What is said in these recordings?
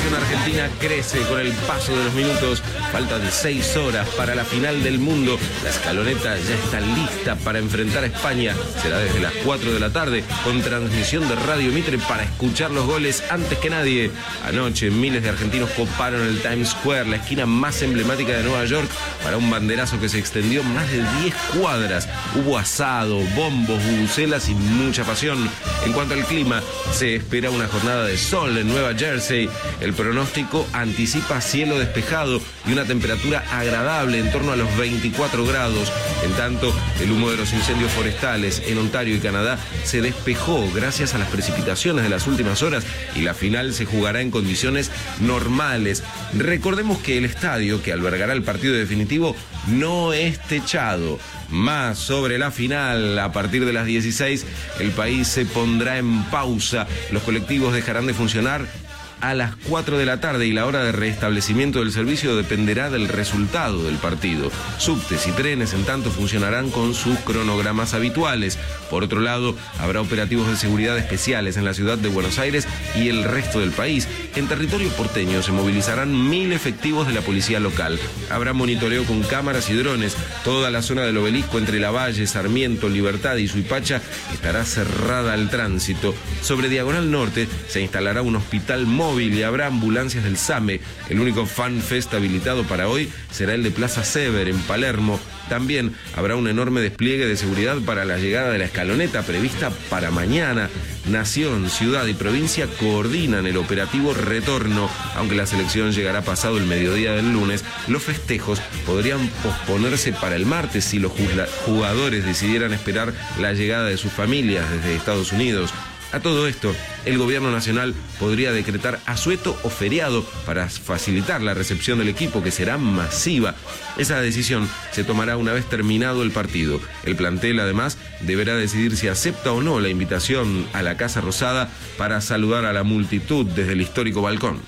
selección argentina crece con el paso de los minutos. Faltan 6 horas para la final del mundo. La escaloneta ya está lista para enfrentar a España. Será desde las 4 de la tarde con transmisión de Radio Mitre para escuchar los goles antes que nadie. Anoche miles de argentinos coparon el Times Square, la esquina más emblemática de Nueva York, para un banderazo que se extendió más de 10 cuadras. Hubo asado, bombos, bubucelas y mucha pasión. En cuanto al clima, se espera una jornada de sol en Nueva Jersey. El pronóstico anticipa cielo despejado y una temperatura agradable en torno a los 24 grados. En tanto, el humo de los incendios forestales en Ontario y Canadá se despejó gracias a las precipitaciones de las últimas horas y la final se jugará en condiciones normales. Recordemos que el estadio que albergará el partido definitivo no es techado. Más sobre la final, a partir de las 16, el país se pondrá en pausa. Los colectivos dejarán de funcionar a las 4 de la tarde y la hora de restablecimiento del servicio dependerá del resultado del partido. Subtes y trenes, en tanto, funcionarán con sus cronogramas habituales. Por otro lado, habrá operativos de seguridad especiales en la ciudad de Buenos Aires y el resto del país. En territorio porteño se movilizarán 1000 efectivos de la policía local. Habrá monitoreo con cámaras y drones. Toda la zona del Obelisco entre Lavalle, Sarmiento, Libertad y Suipacha estará cerrada al tránsito. Sobre Diagonal Norte se instalará un hospital móvil y habrá ambulancias del SAME. El único fan fest habilitado para hoy será el de Plaza Sever en Palermo. También habrá un enorme despliegue de seguridad para la llegada de la escaloneta prevista para mañana. Nación, ciudad y provincia coordinan el operativo retorno. Aunque la selección llegará pasado el mediodía del lunes, los festejos podrían posponerse para el martes si los jugadores decidieran esperar la llegada de sus familias desde Estados Unidos. A todo esto, el gobierno nacional podría decretar asueto o feriado para facilitar la recepción del equipo, que será masiva. Esa decisión se tomará una vez terminado el partido. El plantel, además, deberá decidir si acepta o no la invitación a la Casa Rosada para saludar a la multitud desde el histórico balcón.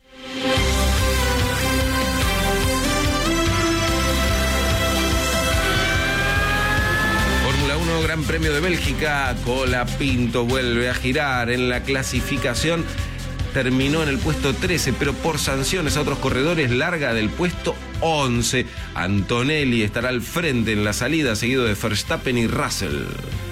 Gran Premio de Bélgica, Colapinto vuelve a girar en la clasificación. Terminó en el puesto 13, pero por sanciones a otros corredores larga del puesto 11. Antonelli estará al frente en la salida, seguido de Verstappen y Russell.